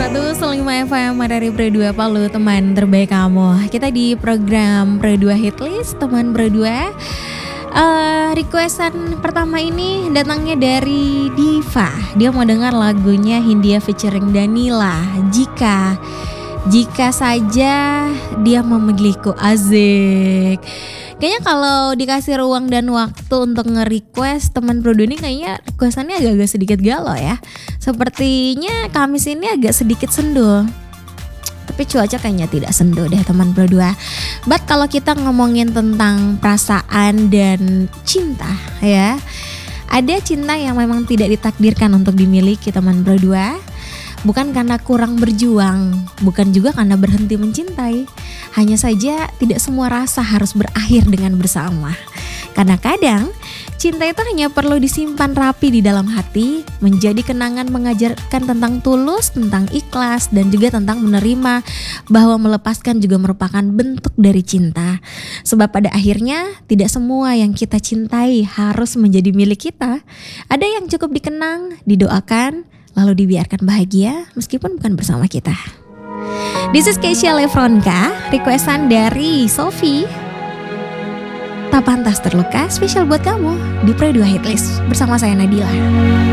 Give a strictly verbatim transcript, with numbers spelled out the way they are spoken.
seratus lima F M dari Pro dua Palu, teman terbaik kamu. Kita di program Pro dua Hitlist, teman Pro dua. Uh, requestan pertama ini datangnya dari Diva. Dia mau dengar lagunya Hindia featuring Danila. Jika Jika saja dia memilikiku, asik. Kayaknya kalau dikasih ruang dan waktu untuk nge-request teman Pro dua ini kayaknya requestannya agak-agak sedikit galau ya. Sepertinya Kamis ini agak sedikit sendu. Tapi cuaca kayaknya tidak sendu deh teman Pro dua. But kalau kita ngomongin tentang perasaan dan cinta ya, ada cinta yang memang tidak ditakdirkan untuk dimiliki teman Pro dua. Bukan karena kurang berjuang, bukan juga karena berhenti mencintai. Hanya saja tidak semua rasa harus berakhir dengan bersama. Karena kadang cinta itu hanya perlu disimpan rapi di dalam hati, menjadi kenangan mengajarkan tentang tulus, tentang ikhlas, dan juga tentang menerima bahwa melepaskan juga merupakan bentuk dari cinta. Sebab pada akhirnya tidak semua yang kita cintai harus menjadi milik kita. Ada yang cukup dikenang, didoakan, lalu dibiarkan bahagia meskipun bukan bersama kita. This is Keisha Lefronka, requestan dari Sophie. Tak pantas terluka, spesial buat kamu di Pro dua Hitlist bersama saya Nadila.